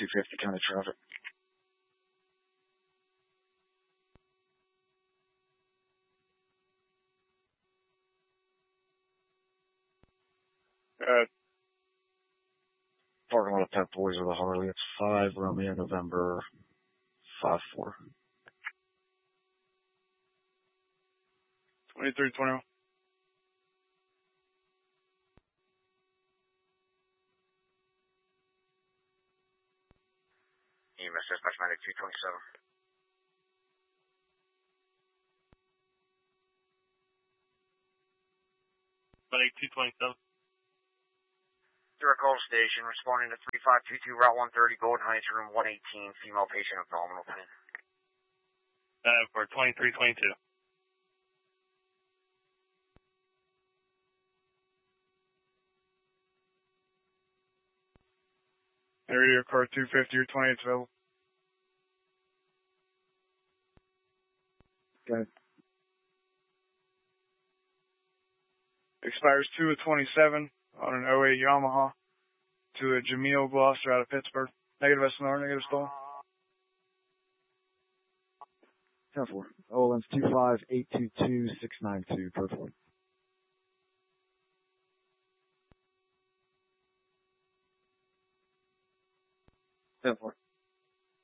250 county traffic. Parking lot of Pep Boys with a Harley. It's 5 Romeo November 5-4. 2321. EMS dispatch medic 227. Medic 227. Direct call station, responding to 3522 Route 130, Golden Heights, room 118, female patient abdominal pain. For 2322. Area car 250 or 28 available. Okay. Expires 2 of 27 on an 08 Yamaha to a Jameel Gloucester out of Pittsburgh. Negative SNR, negative stall. 10-4. OLM's 25822-692, code 4. 10-4.